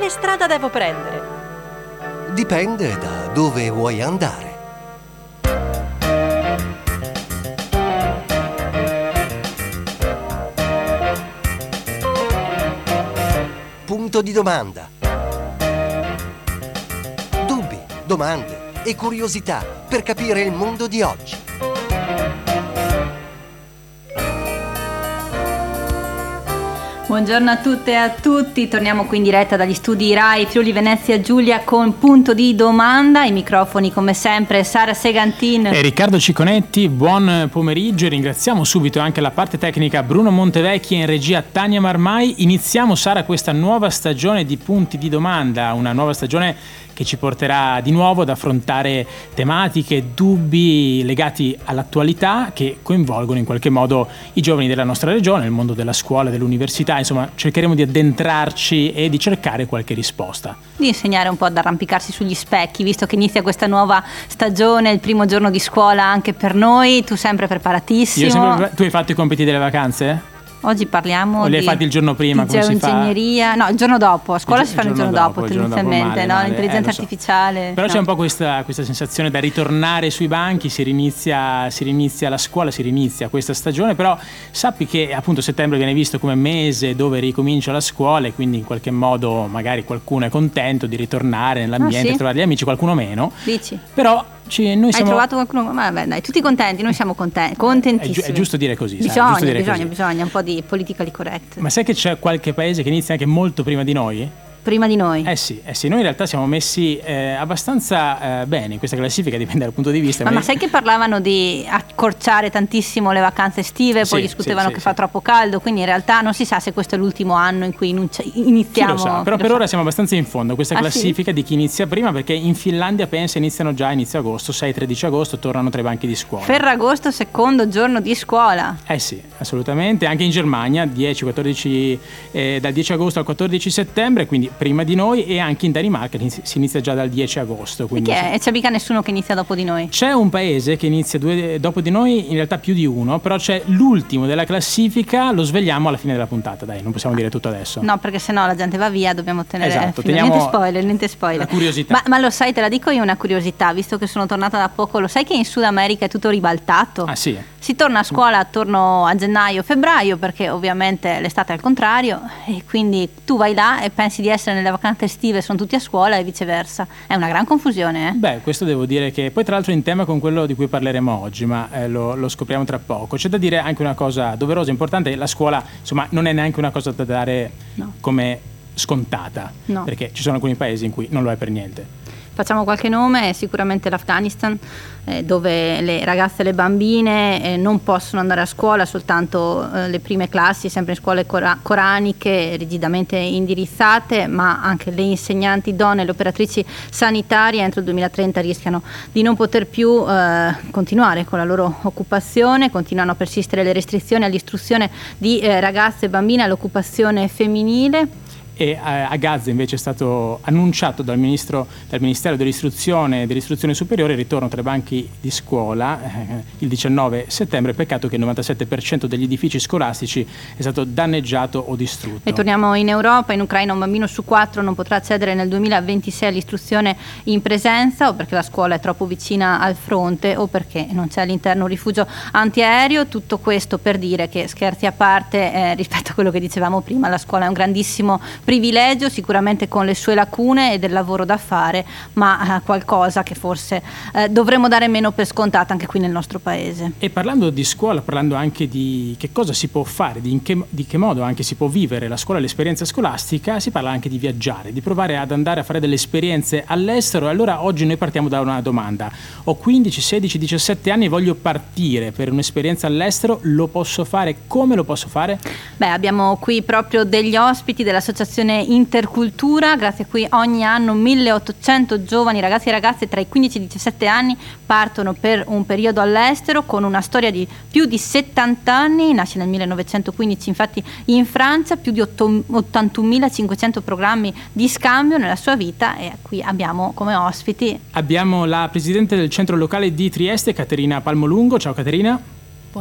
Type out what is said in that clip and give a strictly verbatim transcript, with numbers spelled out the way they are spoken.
quale strada devo prendere? Dipende da dove vuoi andare. Punto di domanda. Dubbi, domande e curiosità per capire il mondo di oggi. Buongiorno a tutte e a tutti, torniamo qui in diretta dagli studi Rai Friuli Venezia Giulia con Punto di Domanda. I microfoni come sempre Sara Segantin e Riccardo Ciconetti. Buon pomeriggio e ringraziamo subito anche la parte tecnica Bruno Montevecchi e in regia Tania Marmai. Iniziamo, Sara, questa nuova stagione di Punti di Domanda, una nuova stagione che ci porterà di nuovo ad affrontare tematiche, dubbi legati all'attualità che coinvolgono in qualche modo i giovani della nostra regione, il mondo della scuola, dell'università. Insomma, cercheremo di addentrarci e di cercare qualche risposta. Di insegnare un po' ad arrampicarsi sugli specchi, visto che inizia questa nuova stagione, il primo giorno di scuola anche per noi. Tu sempre preparatissimo. Io sempre, tu hai fatto i compiti delle vacanze? Oggi parliamo o li hai di, fatti il giorno prima, di come si fa? geoingegneria, no, il giorno dopo, a scuola il, si fanno il giorno, giorno dopo, dopo tendenzialmente, no? L'intelligenza eh, so. artificiale. Però no. C'è un po' questa, questa sensazione da ritornare sui banchi, si rinizia, si rinizia la scuola, si rinizia questa stagione, però sappi che appunto settembre viene visto come mese dove ricomincia la scuola e quindi in qualche modo magari qualcuno è contento di ritornare nell'ambiente, ah, sì? trovare gli amici, qualcuno meno. Dici? Però Ci, noi siamo... Hai trovato qualcuno? Ma vabbè, dai, tutti contenti, noi siamo contenti, contentissimi. È, gi- è giusto dire così. Bisogna, sai, giusto dire bisogna, così. bisogna un po' di politically correct. Ma sai che c'è qualche paese che inizia anche molto prima di noi? Prima di noi? Eh sì, eh sì, noi in realtà siamo messi eh, abbastanza eh, bene in questa classifica, dipende dal punto di vista. Ma, ma sai che parlavano di accorciare tantissimo le vacanze estive, poi sì, discutevano sì, che sì, fa sì. troppo caldo, quindi in realtà non si sa se questo è l'ultimo anno in cui iniziamo. Chi lo sa, però per so. ora siamo abbastanza in fondo questa ah, classifica sì? di chi inizia prima, perché in Finlandia pensa iniziano già a inizio agosto, sei tredici agosto tornano tra i banchi di scuola. Ferragosto, secondo giorno di scuola. Eh sì, assolutamente, anche in Germania dieci quattordici eh, dal dieci agosto al quattordici settembre, quindi prima di noi, e anche in Danimarca si inizia già dal dieci agosto. Quindi perché sì. c'è mica nessuno che inizia dopo di noi? C'è un paese che inizia due, dopo di noi, in realtà più di uno, però c'è l'ultimo della classifica, lo svegliamo alla fine della puntata, dai, non possiamo dire tutto adesso. No, perché sennò la gente va via, dobbiamo tenere esatto, niente spoiler, niente spoiler. La curiosità. Ma, ma lo sai, te la dico io una curiosità, visto che sono tornata da poco, lo sai che in Sud America è tutto ribaltato? Ah sì? Si torna a scuola attorno a gennaio-febbraio, perché ovviamente l'estate è al contrario, e quindi tu vai là e pensi di essere nelle vacanze estive, sono tutti a scuola e viceversa. È una gran confusione, eh? Beh, questo devo dire che poi tra l'altro in tema con quello di cui parleremo oggi, ma eh, lo, lo scopriamo tra poco. C'è da dire anche una cosa doverosa, importante: la scuola, insomma, non è neanche una cosa da dare no. come scontata, no. perché ci sono alcuni paesi in cui non lo è per niente. Facciamo qualche nome, sicuramente l'Afghanistan, eh, dove le ragazze e le bambine eh, non possono andare a scuola, soltanto eh, le prime classi, sempre in scuole cora- coraniche, rigidamente indirizzate, ma anche le insegnanti donne, le operatrici sanitarie entro il duemilatrenta rischiano di non poter più eh, continuare con la loro occupazione, continuano a persistere le restrizioni all'istruzione di eh, ragazze e bambine, all'occupazione femminile. E a Gaza invece è stato annunciato dal, ministro, dal Ministero dell'Istruzione e dell'Istruzione Superiore il ritorno tra i banchi di scuola eh, il diciannove settembre. Peccato che il novantasette per cento degli edifici scolastici è stato danneggiato o distrutto. E torniamo in Europa. In Ucraina un bambino su quattro non potrà accedere nel duemilaventisei all'istruzione in presenza, o perché la scuola è troppo vicina al fronte o perché non c'è all'interno un rifugio antiaereo. Tutto questo per dire che, scherzi a parte, eh, rispetto a quello che dicevamo prima, la scuola è un grandissimo privilegio, sicuramente con le sue lacune e del lavoro da fare, ma eh, qualcosa che forse eh, dovremmo dare meno per scontata anche qui nel nostro paese. E parlando di scuola, parlando anche di che cosa si può fare, di, in che, di che modo anche si può vivere la scuola e l'esperienza scolastica, si parla anche di viaggiare, di provare ad andare a fare delle esperienze all'estero. Allora oggi noi partiamo da una domanda: ho quindici, sedici, diciassette anni e voglio partire per un'esperienza all'estero, lo posso fare? Come lo posso fare? Beh, abbiamo qui proprio degli ospiti dell'associazione Intercultura, grazie a cui ogni anno milleottocento giovani ragazzi e ragazze tra i quindici e i diciassette anni partono per un periodo all'estero, con una storia di più di settanta anni. Nasce nel millenovecentoquindici infatti in Francia, più di ottantunomilacinquecento programmi di scambio nella sua vita, e qui abbiamo come ospiti abbiamo la presidente del centro locale di Trieste, Caterina Palmolungo. Ciao Caterina.